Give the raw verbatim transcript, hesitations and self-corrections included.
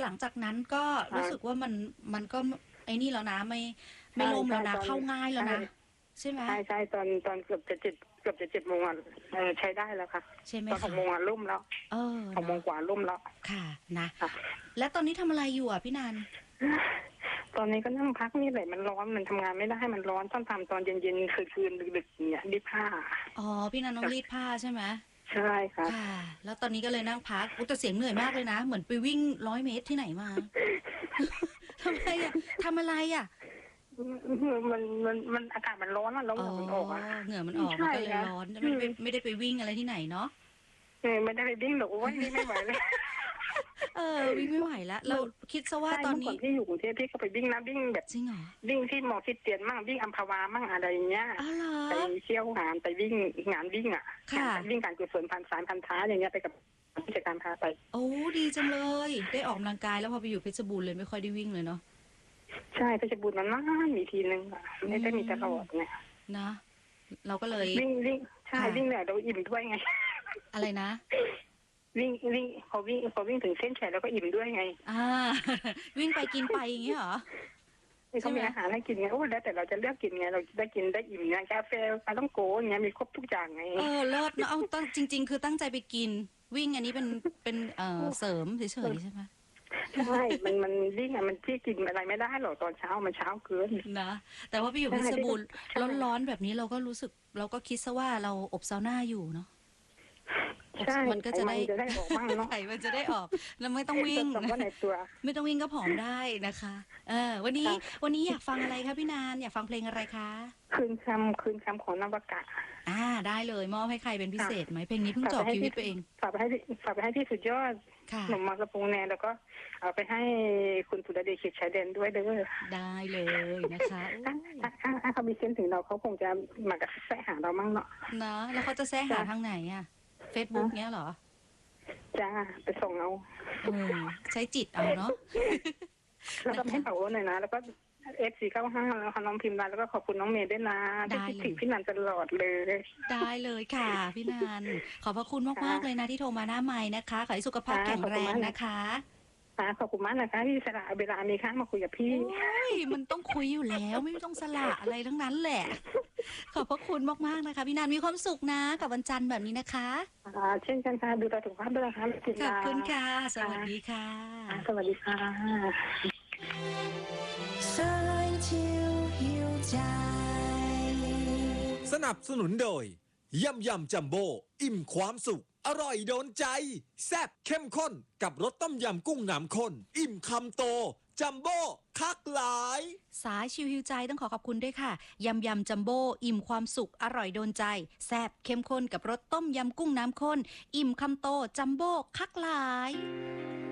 หลังจากนั้นก็รู้สึกว่ามันมันก็ไอ้นี่แล้วนะไม่ไม่ใช่ล่มแล้วนะใช่ตอนเข้าง่ายแล้วนะ ใช่ไหมใช่ใช่ตอนตอนเกือบจะเจ็ดเกือบจะเจ็ดโมงอ่ะเออใช้ได้แล้วค่ะใช่ไหมตอนหกคะโมงอ่ะล่มแล้วเออหกโมงเนาะกว่าล่มแล้วค่ะนะค่ะและตอนนี้ทำอะไรอยู่อ่ะพี่นันตอนนี้ก็นั่งพักนี่แหละมันร้อนมันทำงานไม่ได้มันร้อนต้องทำตอนเย็นๆคืนๆดึกๆเนี่ยรีดผ้าอ๋อพี่นันต้องรีดผ้าใช่ไหมใช่ค่ะค่ะ แล้วตอนนี้ก็เลยนั่งพักอุยแต่เสียงเหนื่อยมากเลยนะ เหมือนไปวิ่งร้อยเมตรที่ไหนมา ทำไมอ่ะทำอะไรอ่ะมันมันมันอากาศมันร้อนอ่ะแล้วเหงื่อมันออกอ่ะเหงื่อมันออกมันก็เลยร้อนไม่ได้ไม่ได้ไปวิ่งอะไรที่ไหนเนาะเออไม่ได้ไปวิ่งหรอกโอ้ยวิ่งไม่ไหวเลยเออวิ่งไม่ไหวแล้วเราคิดซะว่าตอนนี้ใช่เมื่อก่อนพี่อยู่กรุงเทพพี่ก็ไปวิ่งนะวิ่งแบบจริงเหรอวิ่งที่มอคริสเตียนมั่งวิ่งอัมพวามั่งอะไรอย่างเงี้ยอ๋อเหรอไปเที่ยวงานไปวิ่งงานวิ่งอ่ะค่ะงานวิ่งการกุศลพันสารพันท้าอย่างเงี้ยไปกับผู้จัดการพาไปโอ้ดีจังเลย ได้ออกกำลังกายแล้วพอไปอยู่เพชรบูรณ์เลยไม่ค่อยได้วิ่งเลยเนาะใช่เพชรบูรณ์มันนานมีทีนึงอ่ะไม่ได้มีตลอดไงนะ เราก็เลยวิ่งวิ่งใช่ค่ะวิ่งเนี่ยเราอิ่มด้วยไงอะไรนะวิ่งวิ่งพอวิ่งพอวิ่งถึงเส้นชัยแล้วก็อิ่มด้วยไงอ่า วิ่งไปกินไปอย่างเงี้ยเหรอเขามีอาหารให้กินไงโอ้แล้วแต่เราจะเลือกกินไงเราได้กินได้อิ่มไงกาแฟปลาต้องโกอย่างเงี้ยมีครบทุกอย่างไงเออเลิศเนอะเอาตั้งจริง ๆ คือตั้งใจไปกิน วิ่งอันนี้เป็นเป็นเอ่อเสริมเฉยๆใช่ไหมใช่มันมันวิ่งอ่ะมันที่กินอะไรไม่ได้หรอกตอนเช้ามันเช้าเกินนะแต่ว่าไปอยู่เพชรบูรณ์ร้อนๆแบบนี้เราก็รู้สึกเราก็คิดซะว่าเราอบซาวน่าอยู่เนาะใช่มันก็จะได้ไขมันจะได้ออกบ้างเนาะไข่มันจะได้ออกแล้วไม่ต้องวิ่งสำว่าในตัวไม่ต้องวิ่งก็ผอมได้นะคะ เออ วันนี้ค่ะวันนี้อยากฟังอะไรคะพี่นานอยากฟังเพลงอะไรคะคืนคำคืนคำของนวกะอ่าได้เลยมอบให้ใครเป็นพิเศษไหมเพลงนี้เพิ่งจบชีวิตไปเองฝากไปให้พี่ฝากไปให้พี่สุดยอดค่ะหนุ่มมากระโปรงแนนแล้วก็เอาไปให้คุณสุรเดชเขตชายแดนด้วยเด้อได้เลยนะคะถ้าถ้าถ้าถ้าเขามีเส้นถึงเราเขาคงจะมากระแสหาเรามั่งเนาะนะแล้วเขาจะแซะหาทางไหนอะเฟซบุ๊กเนี้ยเหรอจ้าไปส่งเอาเออใช้จิตเอาเนาะแล้วก็ให้เป่าโอนหน่อยนะ แล้วก็เอฟซีเก้าห้าแล้วค่ะน้องพิมพ์มาแล้วก็ขอบคุณน้องเมย์ด้วยนะที่คิดถึงพี่นันตลอดเลยได้เลยค่ะพี่นันขอบพระคุณมากๆเลยนะที่โทรมาหน้าไม้นะคะขอให้สุขภาพแข็งแรงนะคะค่ะขอบคุณมากนะคะที่สละเวลามีค่ามาคุยกับพี่โอ้ยมันต้องคุยอยู่แล้วไม่ต้องสละอะไรทั้งนั้นแหละ ขอบพระคุณมากๆนะคะพี่นันมีความสุขนะกับวันจันทร์แบบนี้นะคะอ่าเช่นกันค่ะดูแลสุขภาพด้วยนะคะขอบคุณค่ะ สวัสดีค่ะสวัสดีค่ะสนับสนุนโดยยำยำจัมโบ้อิ่มความสุขอร่อยโดนใจแซ่บเข้มข้นกับรสต้มยำกุ้งน้ำข้นอิ่มคำโตจัมโบ้คักหลายสายชิวหิวใจต้องขอขอบคุณด้วยค่ะยำยำจัมโบ้อิ่มความสุขอร่อยโดนใจแซ่บเข้มข้นกับรสต้มยำกุ้งน้ำข้นอิ่มคำโตจัมโบ้คักหลาย